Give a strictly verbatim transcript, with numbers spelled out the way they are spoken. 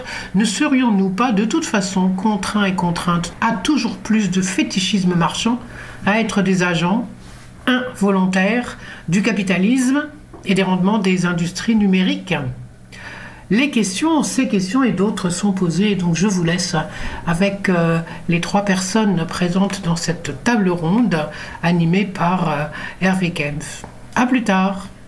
Ne serions-nous pas de toute façon contraints et contraintes à toujours plus de fétichisme marchand, à être des agents involontaires du capitalisme et des rendements des industries numériques ? Les questions, ces questions et d'autres sont posées, donc je vous laisse avec euh, les trois personnes présentes dans cette table ronde animée par euh, Hervé Kempf. À plus tard.